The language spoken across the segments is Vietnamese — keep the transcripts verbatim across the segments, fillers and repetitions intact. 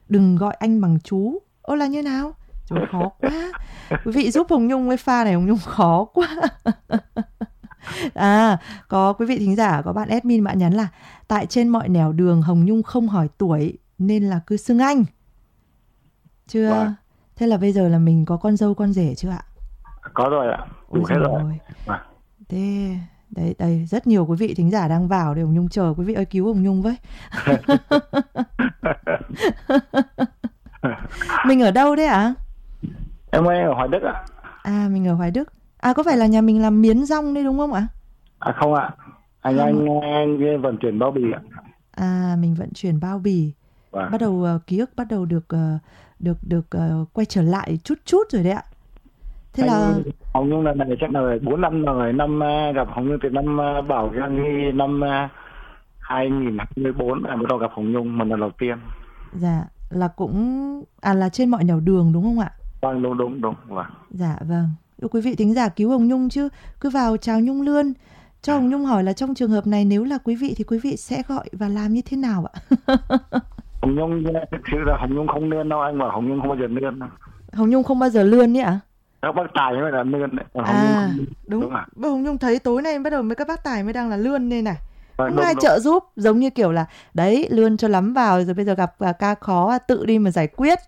đừng gọi anh bằng chú. Ô là như nào? Trời khó quá. Quý vị giúp Hồng Nhung với pha này, Hồng Nhung khó quá. À, có quý vị thính giả, có bạn admin bạn nhắn là tại trên mọi nẻo đường Hồng Nhung không hỏi tuổi nên là cứ xưng anh. Chưa? Vâng. Thế là bây giờ là mình có con dâu con rể chưa ạ? Có rồi ạ. Ôi Đủ hết rồi. rồi. Vâng. Thế đây đây rất nhiều quý vị thính giả đang vào để Hồng Nhung chờ quý vị ơi cứu Hồng Nhung với. Mình ở đâu đấy ạ? À? Em ơi, ở Hoài Đức ạ. À, mình ở Hoài Đức. À, có phải là nhà mình làm miến rong đấy đúng không ạ? À không ạ. Anh không anh, anh, anh vận chuyển bao bì ạ. À, mình vận chuyển bao bì. Vâng. Bắt đầu uh, ký ức bắt đầu được uh, được được uh, quay trở lại chút chút rồi đấy ạ. Thế anh, là Hồng Nhung là này chắc là bốn năm rồi, năm uh, gặp Hồng Nhung từ năm uh, Bảo Giang Nghi năm uh, hai nghìn không trăm mười bốn là bắt đầu gặp Hồng Nhung một lần đầu tiên. Dạ, là cũng à là trên mọi nẻo đường đúng không ạ? Vâng, đúng đúng đúng. Vâng. Dạ vâng. Yêu quý vị thính giả cứu Hồng Nhung chứ, cứ vào chào Nhung Lươn. Cho Hồng Nhung hỏi là trong trường hợp này nếu là quý vị thì quý vị sẽ gọi và làm như thế nào ạ? Hồng Nhung thực sự là Hồng Nhung không lươn đâu, anh bảo Hồng Nhung không bao giờ lươn đâu. Hồng Nhung không bao giờ lươn đấy ạ? Các bác Tài mới là lươn đấy. Hồng À, Nhung đúng. Đúng à? Hồng Nhung thấy tối nay bắt đầu mấy các bác Tài mới đang là lươn đây này. Vâng, không ai đúng. Trợ giúp, giống như kiểu là đấy lươn cho lắm vào rồi bây giờ gặp uh, ca khó tự đi mà giải quyết.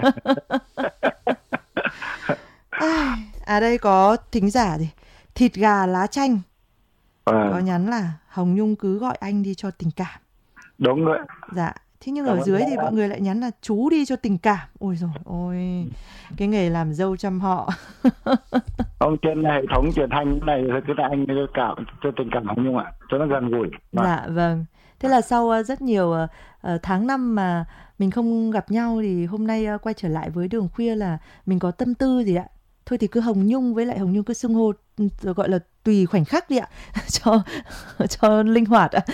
À đây có thính giả gì thịt gà lá chanh à. Có nhắn là Hồng Nhung cứ gọi anh đi cho tình cảm. Đúng rồi. Dạ. Thế nhưng ở dưới thì mọi người lại nhắn là chú đi cho tình cảm. Ôi rồi ôi, cái nghề làm dâu chăm họ. Ông trên hệ thống truyền thanh này cứ là anh cho cảm cho tình cảm Hồng Nhung ạ, cho nó gần gũi. Dạ vâng. Thế là sau uh, rất nhiều uh, tháng năm mà mình không gặp nhau thì hôm nay uh, quay trở lại với Đường Khuya là mình có tâm tư gì ạ? Thôi thì cứ Hồng Nhung với lại Hồng Nhung cứ xưng hô gọi là tùy khoảnh khắc đi ạ. cho cho linh hoạt ạ.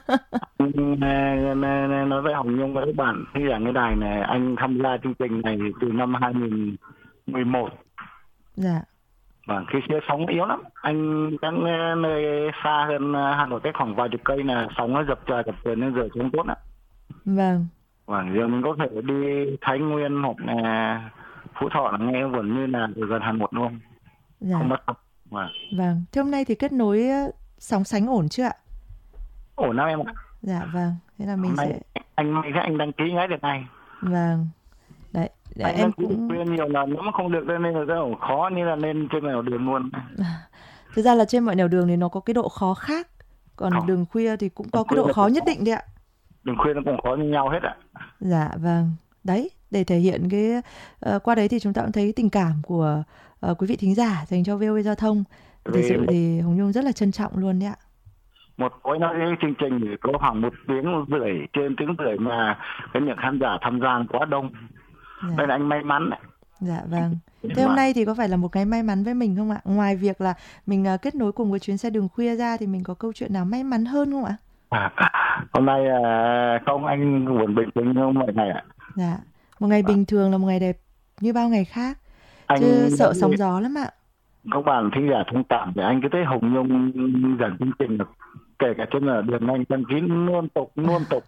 Nói với Hồng Nhung và các bạn khi ở cái đài này, anh tham gia chương trình này từ năm hai nghìn không trăm mười một. Dạ. Và khi xưa sóng yếu lắm, anh các nơi xa hơn Hà Nội cách khoảng vài chục cây là sóng nó dập trời dập trời nên giờ xuống tốt ạ. Vâng. Và giờ mình có thể đi Thái Nguyên hoặc là Phú Thọ là nghe vẫn như là từ gần Hà Nội luôn. Dạ. Không mất không. Vâng. Vâng. Thế hôm nay thì kết nối sóng sánh ổn chưa ạ? Ổn lắm em ạ. Dạ vâng. Thế là mình hôm sẽ nay, anh may anh đăng ký ngay được này. Vâng. Đấy, anh em cũng khuyên nhiều lần nếu mà không được nên là rất là khó, như là lên trên nẻo đường luôn. Thực ra là trên mọi nẻo đường thì nó có cái độ khó khác, còn không. Đường khuya thì cũng có đường cái độ khó nhất định đấy ạ. Đường khuya nó cũng khó như nhau hết ạ. Dạ vâng. Đấy, để thể hiện cái uh, qua đấy thì chúng ta cũng thấy tình cảm của uh, quý vị thính giả dành cho vê o a Giao thông. Thực sự thì Hồng Nhung rất là trân trọng luôn đấy ạ. Một tối nói cái chương trình thì có khoảng một tiếng rưỡi, trên tiếng rưỡi mà cái lượng khán giả tham gia quá đông. Dạ. Đây là anh may mắn đấy. Dạ vâng. Thế hôm nay thì có phải là một cái may mắn với mình không ạ? Ngoài việc là mình uh, kết nối cùng với chuyến xe đường khuya ra thì mình có câu chuyện nào may mắn hơn không ạ? À, hôm nay uh, không, anh buồn bình thường như mọi ngày ạ. Dạ. Một ngày à. bình thường là một ngày đẹp như bao ngày khác. Anh chứ sợ sóng gió lắm ạ. Các bạn thính giả thông cảm để anh cứ thấy Hồng Nhung dẫn chương trình được, kể cả trên là đường anh đăng ký luôn tục luôn tục.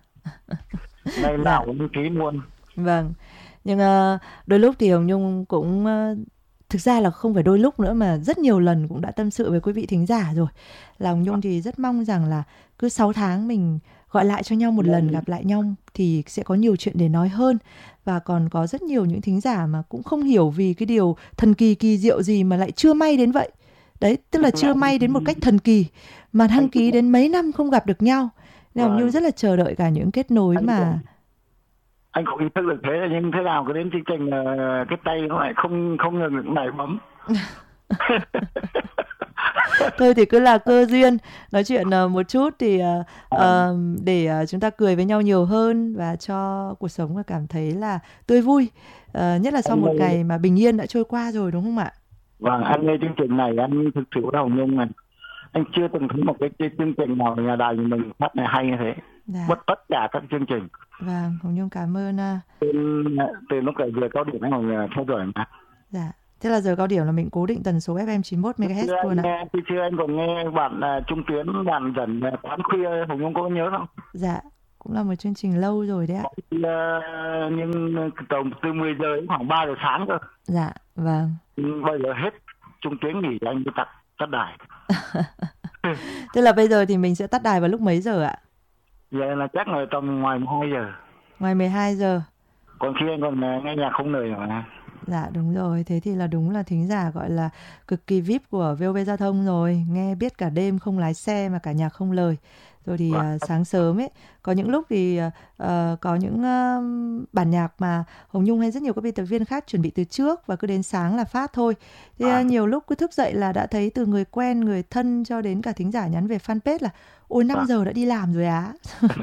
Ngày nào cũng đăng ký luôn. Vâng. Nhưng uh, đôi lúc thì Hồng Nhung cũng uh, thực ra là không phải đôi lúc nữa mà rất nhiều lần cũng đã tâm sự với quý vị thính giả rồi. Là Hồng Nhung thì rất mong rằng là cứ sáu tháng mình gọi lại cho nhau một lần, gặp lại nhau thì sẽ có nhiều chuyện để nói hơn. Và còn có rất nhiều những thính giả mà cũng không hiểu vì cái điều thần kỳ kỳ diệu gì mà lại chưa may đến vậy. Đấy, tức là chưa may đến một cách thần kỳ mà đăng ký đến mấy năm không gặp được nhau. Nên Hồng Nhung rất là chờ đợi cả những kết nối mà anh có ý thức được thế, nhưng thế nào cứ đến chương trình uh, cái tay nó lại không không ngừng được nảy bấm. Thôi thì cứ là cơ duyên, nói chuyện uh, một chút thì uh, uh, để uh, chúng ta cười với nhau nhiều hơn và cho cuộc sống cảm thấy là tươi vui, uh, nhất là sau một ngày mà bình yên đã trôi qua rồi, đúng không ạ? Vâng, anh nghe chương trình này anh thực sự là Hồng Nhung này, anh chưa từng thấy một cái chương trình nào nhà đài mình phát này hay như thế. Dạ. Bất tất cả các chương trình. Vâng, Hồng Nhung cảm ơn. Uh... Từ, từ lúc cái giờ cao điểm anh còn theo dõi mà. Dạ. Thế là giờ cao điểm là mình cố định tần số ép em chín mươi mốt mê ga héc luôn ạ. Khi xưa anh còn nghe bạn uh, Trung Tuyến bạn dẫn uh, quán khuya, Hồng Nhung có nhớ không? Dạ, cũng là một chương trình lâu rồi đấy ạ. Uh, nhưng tầm từ mười giờ đến khoảng ba giờ sáng cơ. Dạ, vâng. Bây giờ hết trung tuyến nghỉ anh mới tắt tắt đài. Tức là bây giờ thì mình sẽ tắt đài vào lúc mấy giờ ạ? Vậy là chắc là tầm ngoài mười hai giờ. Ngoài mười hai giờ. Còn khi anh còn nghe nhạc không lời mà. Dạ đúng rồi, thế thì là đúng là thính giả gọi là cực kỳ vi ai pi của vê o vê Giao thông rồi, nghe biết cả đêm không lái xe mà cả nhạc không lời. Rồi thì uh, sáng sớm ấy, có những lúc thì uh, có những uh, bản nhạc mà Hồng Nhung hay rất nhiều các biên tập viên khác chuẩn bị từ trước và cứ đến sáng là phát thôi. Thì uh, nhiều lúc cứ thức dậy là đã thấy từ người quen, người thân cho đến cả thính giả nhắn về fanpage là ôi năm giờ đã đi làm rồi á.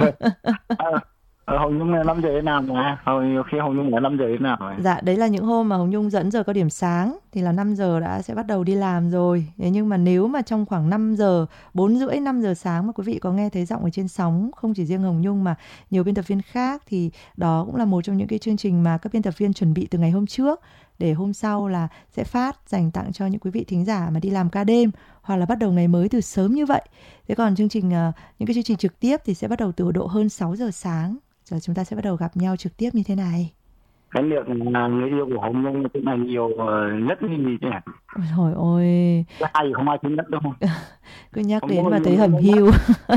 Hồng Nhung là năm giờ đến nào mà nhiều khi Hồng Nhung là năm giờ đến nào rồi. Dạ đấy là những hôm mà Hồng Nhung dẫn giờ cao điểm sáng thì là năm giờ đã sẽ bắt đầu đi làm rồi. Thế nhưng mà nếu mà trong khoảng năm giờ, bốn rưỡi, năm giờ sáng mà quý vị có nghe thấy giọng ở trên sóng, không chỉ riêng Hồng Nhung mà nhiều biên tập viên khác, thì đó cũng là một trong những cái chương trình mà các biên tập viên chuẩn bị từ ngày hôm trước để hôm sau là sẽ phát dành tặng cho những quý vị thính giả mà đi làm ca đêm hoặc là bắt đầu ngày mới từ sớm như vậy. Thế còn chương trình những cái chương trình trực tiếp thì sẽ bắt đầu từ độ hơn sáu giờ sáng. Giờ chúng ta sẽ bắt đầu gặp nhau trực tiếp như thế này. Cái việc là người yêu của Hồng Nhung cũng là nhiều nhất như gì thế? Trời ơi. Ai không ai tin nhất đâu. Cứ nhắc Hồng đến mà thấy hầm hiu.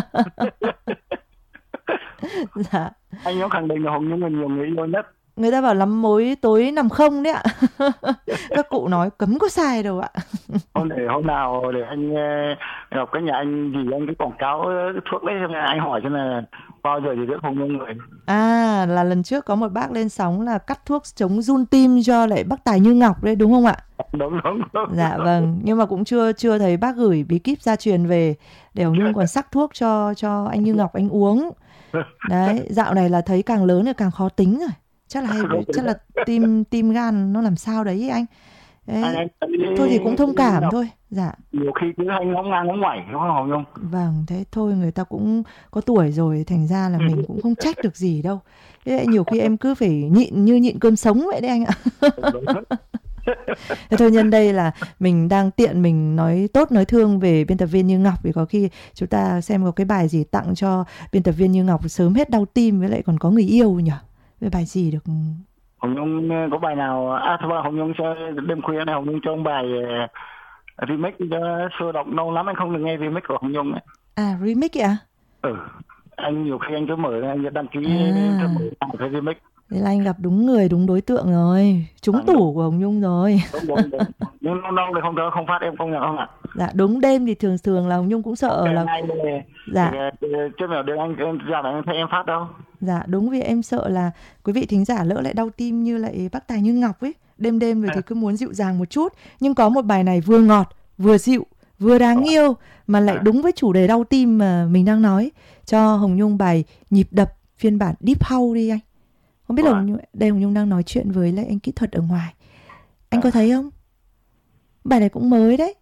Dạ. Anh cũng khẳng định là Hồng Nhung là nhiều người yêu nhất. Người ta bảo lắm mối tối nằm không đấy ạ. Các cụ nói cấm có sai đâu ạ. Hôm để hôm nào để anh gặp cái nhà anh gì anh cái quảng cáo thuốc đấy, anh hỏi cho là bao giờ thì được Hồng Nhung rồi. À là lần trước có một bác lên sóng là cắt thuốc chống run tim cho lại bác Tài Như Ngọc đấy đúng không ạ? Đúng đúng đúng. Dạ vâng, nhưng mà cũng chưa chưa thấy bác gửi bí kíp gia truyền về để Hồng Nhung còn sắc thuốc cho cho anh Như Ngọc anh uống. Đấy, dạo này là thấy càng lớn thì càng khó tính rồi. Chắc là hay, chắc là tim tim gan nó làm sao đấy anh. Đấy. Anh, anh, thôi thì cũng thông cảm thôi. Dạ. Nhiều khi cứ hay ngóng ngang ngóng ngoảy đúng không Hồng Nhung? Vâng, thế thôi người ta cũng có tuổi rồi, thành ra là mình cũng không trách được gì đâu. Thế nhiều khi em cứ phải nhịn như nhịn cơm sống vậy đấy anh ạ. Thế thôi nhân đây là mình đang tiện mình nói tốt nói thương về biên tập viên Như Ngọc, vì có khi chúng ta xem có cái bài gì tặng cho biên tập viên Như Ngọc sớm hết đau tim với lại còn có người yêu nhỉ? Cái bài gì được? Hồng Nhung có bài nào? À thôi Hồng Nhung cho đêm khuya này Hồng Nhung cho ông bài uh, remix sôi động lâu lắm anh không được nghe remix của Hồng Nhung ấy. À remix ạ? Ừ. Anh nhiều khi anh cứ mở anh đăng ký à. mở cái remix. Thế là anh gặp đúng người đúng đối tượng rồi, trúng à, tủ đúng. Của Hồng Nhung rồi. Đúng, đúng, đúng. Nhưng lâu lâu thì không có không phát em không nhận không ạ? Dạ đúng đêm thì thường thường là Hồng Nhung cũng sợ là anh, dạ chứ nào được anh em ra anh thấy em phát đâu. Dạ đúng, vì em sợ là quý vị thính giả lỡ lại đau tim như lại bác Tài Như Ngọc ấy, đêm đêm rồi à. Thì cứ muốn dịu dàng một chút, nhưng có một bài này vừa ngọt vừa dịu vừa đáng yêu mà lại đúng với chủ đề đau tim mà mình đang nói. Cho Hồng Nhung bài Nhịp Đập phiên bản Deep House đi anh. Không biết là Hồng Nhung, đây Hồng Nhung đang nói chuyện với lại anh kỹ thuật ở ngoài. Anh có thấy không? Bài này cũng mới đấy.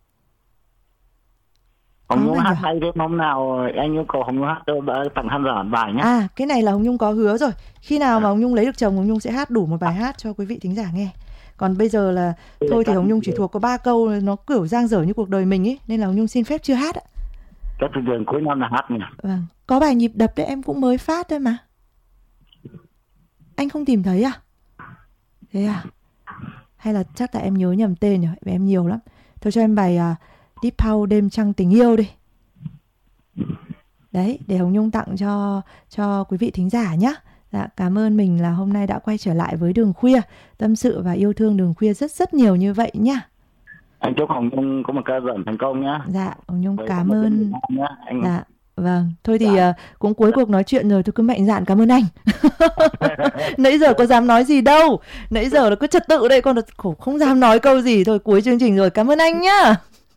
Hồng Nhung hát hay đến hôm nào anh yêu cầu Hồng Nhung hát tặng khán giả bài nhé. À cái này là Hồng Nhung có hứa rồi. Khi nào mà Hồng Nhung lấy được chồng, Hồng Nhung sẽ hát đủ một bài hát cho quý vị thính giả nghe. Còn bây giờ là thôi thì Hồng Nhung chỉ thuộc có ba câu, nó kiểu dang dở như cuộc đời mình ấy, nên là Hồng Nhung xin phép chưa hát ạ. Cái chương trình cuối năm là hát nhỉ. Vâng, có bài Nhịp Đập đấy em cũng mới phát thôi mà. Anh không tìm thấy à? Thế à? Hay là chắc là em nhớ nhầm tên rồi, em nhiều lắm. Thôi cho em bài uh, Deep House Đêm Trăng Tình Yêu đi. Đấy, để Hồng Nhung tặng cho cho quý vị thính giả nhé. Dạ, cảm ơn mình là hôm nay đã quay trở lại với Đường Khuya, tâm sự và yêu thương Đường Khuya rất rất nhiều như vậy nhá. Anh chúc Hồng Nhung có một ca dẫn thành công nhá. Dạ, Hồng Nhung cảm ơn. Anh... Dạ, vâng. Thôi thì dạ. uh, cũng cuối cuộc nói chuyện rồi, tôi cứ mạnh dạn cảm ơn anh. Nãy giờ có dám nói gì đâu. Nãy giờ là cứ trật tự đây, con khổ không dám nói câu gì. Thôi cuối chương trình rồi, cảm ơn anh nhá.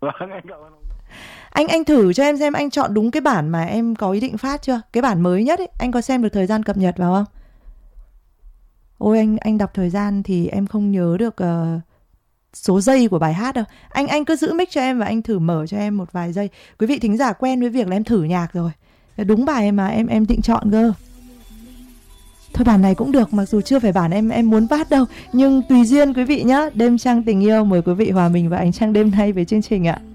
Anh anh thử cho em xem anh chọn đúng cái bản mà em có ý định phát chưa? Cái bản mới nhất ấy, anh có xem được thời gian cập nhật vào không? Ôi anh anh đọc thời gian thì em không nhớ được uh, số giây của bài hát đâu. Anh anh cứ giữ mic cho em và anh thử mở cho em một vài giây. Quý vị thính giả quen với việc là em thử nhạc rồi. Đúng bài mà em em định chọn cơ. Thôi bản này cũng được, mặc dù chưa phải bản em em muốn phát đâu, nhưng tùy duyên quý vị nhá. Đêm Trăng Tình Yêu, mời quý vị hòa mình vào ánh trăng đêm nay với chương trình ạ.